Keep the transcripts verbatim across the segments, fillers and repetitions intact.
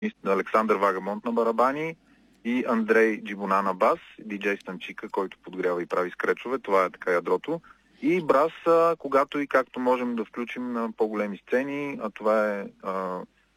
Александър Вагабонд на барабани и Андрей Джибуна на бас, диджей Станчика, който подгрява и прави скречове. Това е така ядрото. И брас, когато и както можем да включим на по-големи сцени, а това е а,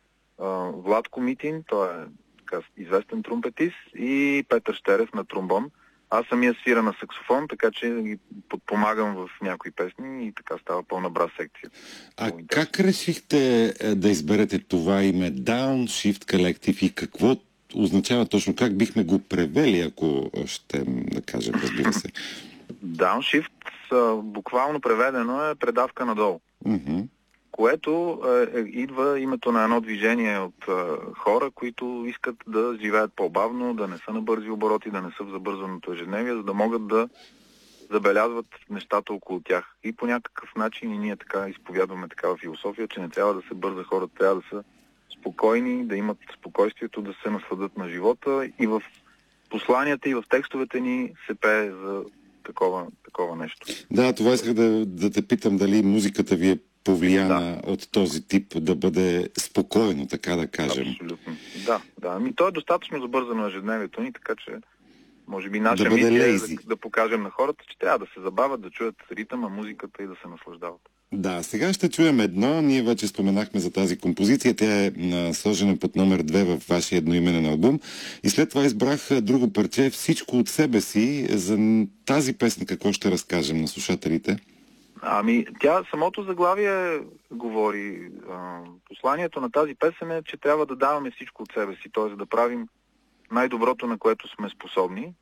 а, Владко Митин, той е така известен тромпетист, и Петър Щерев на тромбон. Аз самия свира на саксофон, така че ги подпомагам в някои песни и така става пълна брас секция. А как решихте да изберете това име Downshift Collective и какво означава точно? Как бихме го превели, ако ще да кажем, разбира се? Downshift, буквално преведено, е предавка надолу. Mm-hmm. Което е, идва името на едно движение от е, хора, които искат да живеят по-бавно, да не са на бързи обороти, да не са в забързаното ежедневие, за да могат да забелязват нещата около тях. И по някакъв начин и ние така изповядваме такава философия, че не трябва да се бърза, хората трябва да са спокойни, да имат спокойствието, да се насладат на живота, и в посланията и в текстовете ни се пее за такова, такова нещо. Да, това исках да, да те питам, дали музиката ви е повлияна да. от този тип, да бъде спокойно, така да кажем. Абсолютно. Да, да. Ами то е достатъчно забързано ежедневието ни, така че може би наша да мисия е да, да покажем на хората, че трябва да се забавят, да чуят ритъма, музиката и да се наслаждават. Да, сега ще чуем едно. Ние вече споменахме за тази композиция. Тя е сложена под номер две в вашия едноименен албум. И след това избрах друго парче, Всичко от себе си. За тази песен какво ще разкажем на слушателите? Ами, тя самото заглавие говори. А, посланието на тази песен е, че трябва да даваме всичко от себе си, т.е. да правим най-доброто, на което сме способни.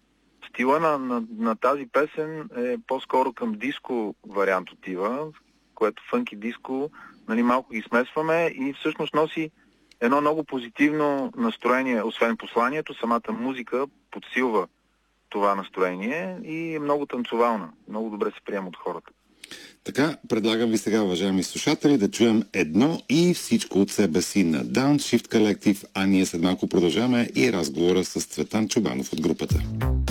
Стила на, на, на тази песен е по-скоро към диско вариант отива, което фънки диско, нали, малко ги смесваме и всъщност носи едно много позитивно настроение, освен посланието, самата музика подсилва това настроение и е много танцовална, много добре се приема от хората. Така, предлагам ви сега, уважаеми слушатели, да чуем едно и Всичко от себе си на Downshift Collective, а ние след малко продължаваме и разговора с Цветан Чобанов от групата.